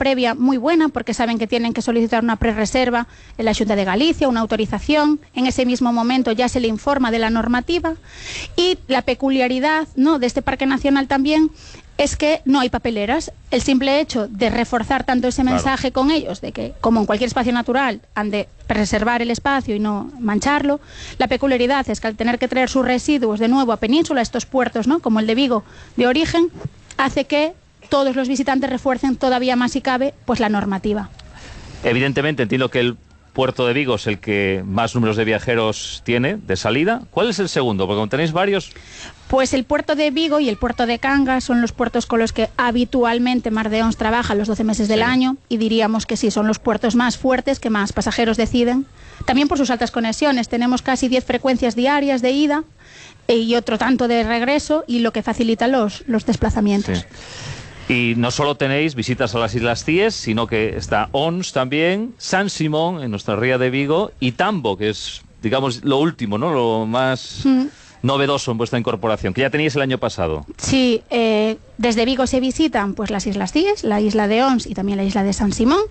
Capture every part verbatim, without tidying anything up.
previa muy buena, porque saben que tienen que solicitar una prerreserva en la Xunta de Galicia, una autorización. En ese mismo momento ya se le informa de la normativa. Y la peculiaridad, ¿no?, de este Parque Nacional también es que no hay papeleras. El simple hecho de reforzar tanto ese mensaje, claro, con ellos, de que, como en cualquier espacio natural, han de preservar el espacio y no mancharlo. La peculiaridad es que al tener que traer sus residuos de nuevo a Península, estos puertos, ¿no?, como el de Vigo de origen, hace que todos los visitantes refuercen todavía más, si cabe, pues la normativa. Evidentemente, entiendo que el puerto de Vigo es el que más números de viajeros tiene de salida. ¿Cuál es el segundo? Porque como tenéis varios... Pues el puerto de Vigo y el puerto de Cangas son los puertos con los que habitualmente Mar de Ons trabaja los doce meses del sí. año, y diríamos que sí, son los puertos más fuertes, que más pasajeros deciden. También por sus altas conexiones. Tenemos casi diez frecuencias diarias de ida y otro tanto de regreso, y lo que facilita los, los desplazamientos. Sí. Y no solo tenéis visitas a las Islas Cíes, sino que está Ons también, San Simón, en nuestra ría de Vigo, y Tambo, que es, digamos, lo último, ¿no?, lo más mm. novedoso en vuestra incorporación, que ya teníais el año pasado. Sí, eh, desde Vigo se visitan pues las Islas Cíes, la isla de Ons y también la isla de San Simón.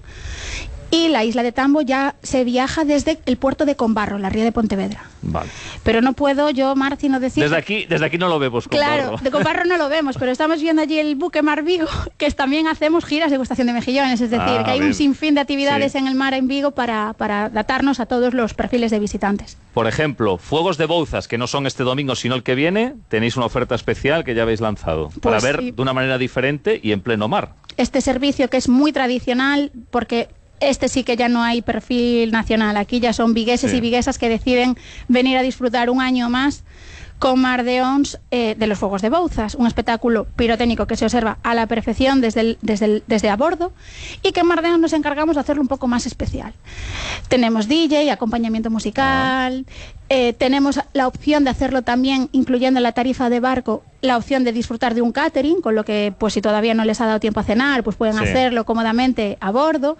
Y la isla de Tambo ya se viaja desde el puerto de Combarro, la ría de Pontevedra. Vale. Pero no puedo yo, Marci, no decir... Desde aquí, desde aquí no lo vemos, Combarro. Claro, de Combarro no lo vemos, pero estamos viendo allí el buque Mar Vigo, que también hacemos giras de degustación de mejillones, es decir, ah, que hay bien. un sinfín de actividades sí. en el mar en Vigo para, para adaptarnos a todos los perfiles de visitantes. Por ejemplo, Fuegos de Bouzas, que no son este domingo sino el que viene, tenéis una oferta especial que ya habéis lanzado, pues para ver sí. de una manera diferente y en pleno mar. Este servicio, que es muy tradicional, porque... Este sí que ya no hay perfil nacional. Aquí ya son vigueses sí. y viguesas que deciden venir a disfrutar un año más con Mar de Ons eh, de los Fuegos de Bouzas, un espectáculo pirotécnico que se observa a la perfección desde, el, desde, el, desde a bordo, y que en Mar de Ons nos encargamos de hacerlo un poco más especial. Tenemos D J, acompañamiento musical, ah. eh, tenemos la opción de hacerlo también, incluyendo en la tarifa de barco, la opción de disfrutar de un catering, con lo que, pues si todavía no les ha dado tiempo a cenar, pues pueden sí. hacerlo cómodamente a bordo.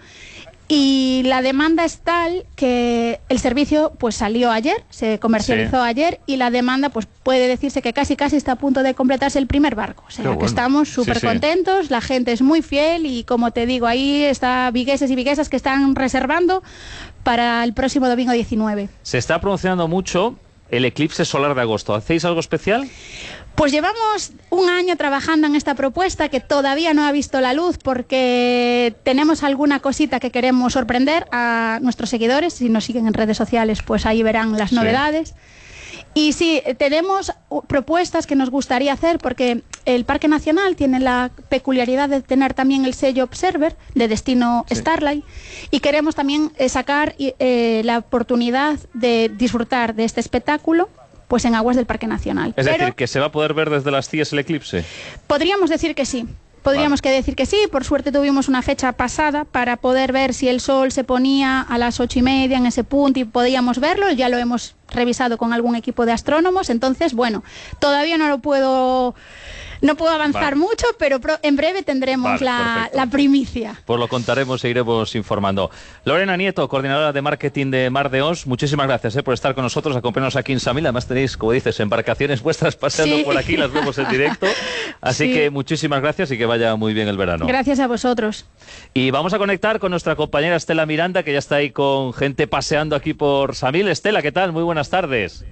Y la demanda es tal que el servicio pues salió ayer, se comercializó sí. ayer, y la demanda pues puede decirse que casi casi está a punto de completarse el primer barco. O sea, bueno. que estamos súper sí, contentos, sí. la gente es muy fiel, y como te digo, ahí está vigueses y viguesas que están reservando para el próximo domingo diecinueve. Se está promocionando mucho el eclipse solar de agosto. ¿Hacéis algo especial? Pues llevamos un año trabajando en esta propuesta, que todavía no ha visto la luz, porque tenemos alguna cosita que queremos sorprender a nuestros seguidores. Si nos siguen en redes sociales, pues ahí verán las sí. novedades. Y sí, tenemos propuestas que nos gustaría hacer, porque el Parque Nacional tiene la peculiaridad de tener también el sello Observer de destino sí. Starlight, y queremos también sacar eh, la oportunidad de disfrutar de este espectáculo pues en aguas del Parque Nacional. Es Pero, decir, que se va a poder ver desde las Cíes el eclipse. Podríamos decir que sí. Podríamos vale. que decir que sí. Por suerte tuvimos una fecha pasada para poder ver si el sol se ponía a las ocho y media en ese punto y podíamos verlo. Ya lo hemos revisado con algún equipo de astrónomos. Entonces, bueno, todavía no lo puedo... No puedo avanzar vale. mucho, pero pro en breve tendremos vale, la, la primicia. Pues lo contaremos e iremos informando. Lorena Nieto, coordinadora de marketing de Mar de Ons, muchísimas gracias eh, por estar con nosotros, acompañarnos aquí en Samil. Además tenéis, como dices, embarcaciones vuestras paseando sí. por aquí, las vemos en directo. Así sí. que muchísimas gracias y que vaya muy bien el verano. Gracias a vosotros. Y vamos a conectar con nuestra compañera Estela Miranda, que ya está ahí con gente paseando aquí por Samil. Estela, ¿qué tal? Muy buenas tardes.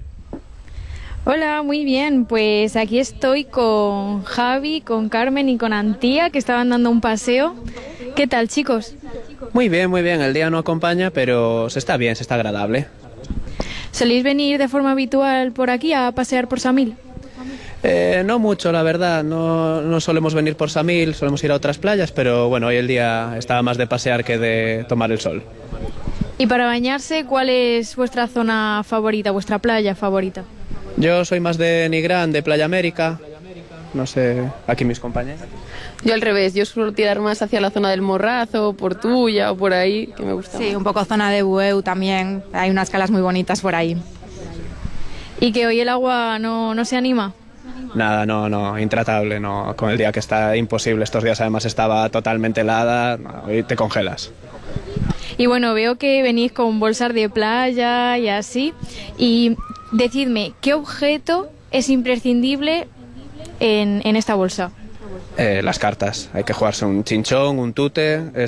Hola, muy bien, pues aquí estoy con Javi, con Carmen y con Antía, que estaban dando un paseo. ¿Qué tal, chicos? Muy bien, muy bien, el día no acompaña, pero se está bien, se está agradable. ¿Soléis venir de forma habitual por aquí a pasear por Samil? Eh, no mucho, la verdad, no, no solemos venir por Samil, solemos ir a otras playas, pero bueno, hoy el día estaba más de pasear que de tomar el sol. Y para bañarse, ¿cuál es vuestra zona favorita, vuestra playa favorita? Yo soy más de Nigrán, de Playa América, no sé, aquí mis compañeros. Yo al revés, yo suelo tirar más hacia la zona del Morrazo, por Tuya o por ahí, que me gusta. Sí, más. Un poco zona de Bueu también, hay unas calas muy bonitas por ahí. ¿Y que hoy el agua no, no se anima? Nada, no, no, intratable, no, con el día que está imposible, estos días además estaba totalmente helada, no, hoy te congelas. Y bueno, veo que venís con bolsas de playa y así, y decidme, ¿qué objeto es imprescindible en, en esta bolsa? Eh, las cartas, hay que jugarse un chinchón, un tute, es